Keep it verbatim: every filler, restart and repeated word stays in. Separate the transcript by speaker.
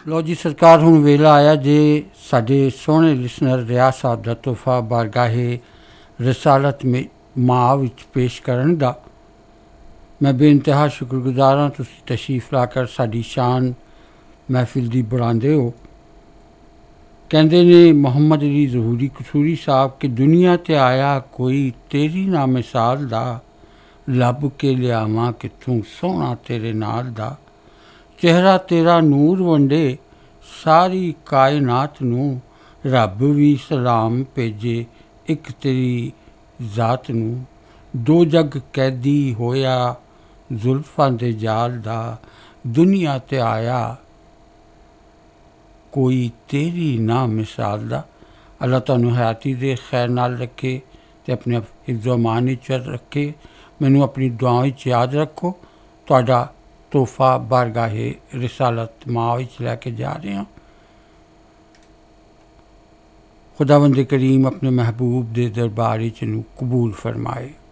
Speaker 1: लो जी सरकार, हुण वेला आया जे साडे सोहणे लिसनर रियाज साहब दा तोहफा बारगाहे रिसालत में मां विच पेश करन दा। मैं बेइंतहा शुक्रगुजार हाँ तुसीं तशरीफ ला कर साडी शान महफिल दी बढ़ांदे हो। कहंदे ने मुहम्मद अली ज़हूरी कसूरी साहब कि दुनिया ते आया कोई तेरी ना मिसाल दा, लभ के लियावां कित्थों सोहना तेरे नाल दा। चेहरा तेरा नूर वंडे सारी कायनात नूं, रब भी सलाम भेजे एक तेरी जात नूं। दो जग कैदी होया जुल्फां दे जाल दा, दुनिया ते आया कोई तेरी ना मिसाल दा। अल्लाह तुहानूं हयाती दे खैर नाल रखे ते अपने हिफ्ज़ो अमान विच रखे। मैनूं अपनी दुआवां विच याद रखो। तुहाडा तोहफा बारगाहे रिसालत मां विच लैके जा रहे हैं। खुदावंद करीम अपने महबूब दे दरबार विच नूं कबूल फरमाए।